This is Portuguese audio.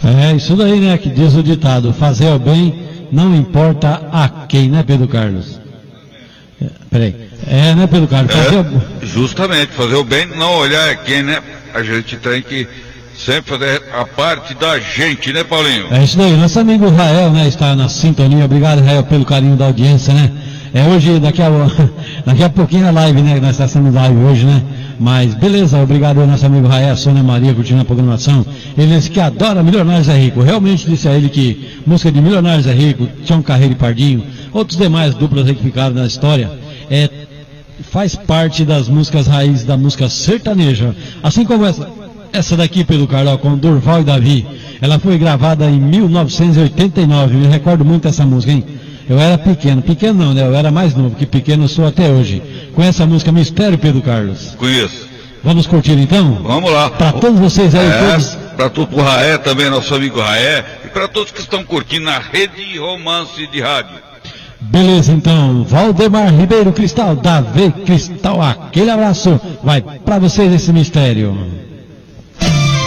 É isso daí, né, que diz o ditado, fazer o bem não importa a quem, né, Pedro Carlos? Peraí, né, Pedro Carlos? Justamente, fazer o bem, não olhar a quem, né? A gente tem que sempre fazer a parte da gente, né, Paulinho? É isso daí, nosso amigo Israel, né, está na sintonia. Obrigado, Israel, pelo carinho da audiência, né? Hoje, daqui a pouquinho a live, né, nós estamos fazendo live hoje, né? Mas beleza, obrigado ao nosso amigo Raé, Sônia Maria, curtindo a programação. Ele disse que adora Milionários é Rico. Realmente disse a ele que música de Milionários é Rico, Tião Carreiro e Pardinho, outros demais duplas aí que ficaram na história, faz parte das músicas raízes da música sertaneja. Assim como essa daqui, Pedro Carlos, com Durval e Davi. Ela foi gravada em 1989, me recordo muito dessa música, hein? Eu era pequeno não, né? Eu era mais novo, que pequeno eu sou até hoje. Conhece a música Mistério, Pedro Carlos? Conheço. Vamos curtir então? Vamos lá. Para todos vocês aí, todos. Para todo o Raé também, nosso amigo Raé, e para todos que estão curtindo a Rede Romance de Rádio. Beleza, então, Valdemar Ribeiro Cristal, Davi Cristal, aquele abraço, vai para vocês esse mistério.